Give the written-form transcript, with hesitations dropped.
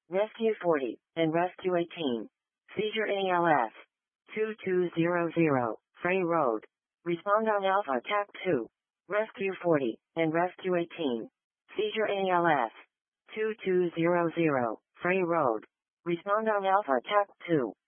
Rescue 40, and Rescue 18. Seizure ALS. 2200, Frey Road. Respond on Alpha TAC 2. Rescue 40, and Rescue 18. Seizure ALS. 2200, Frey Road. Respond on Alpha TAC 2.